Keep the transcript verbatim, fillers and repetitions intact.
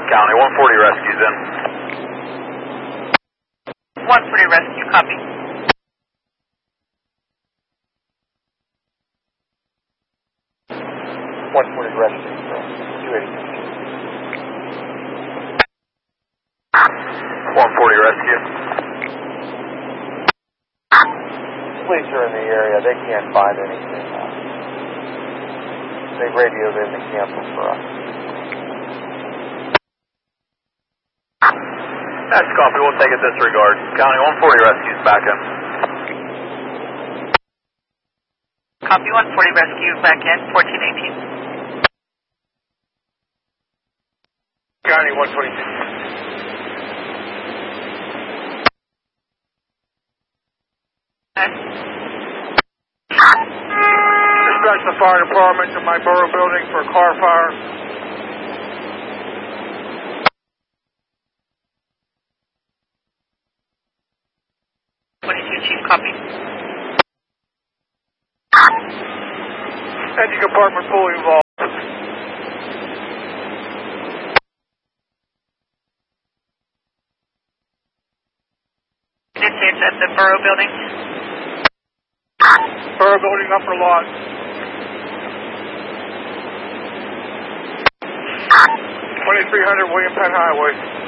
County, one forty rescues in. one forty rescue, copy. one forty rescue from two eighty. one forty rescue. Police are in the area. They can't find anything. They radioed in to cancel for us. That's copy. We'll take it disregard. County, one forty rescues back in. Copy, one forty rescue, back in, fourteen eighteen. County, one twenty-six. Dispatch the fire department to my borough building for a car fire. twenty-two, Chief, copy. Engine compartment fully involved. Did say it's at the borough building? Borough building, upper lot. twenty-three hundred William Penn Highway.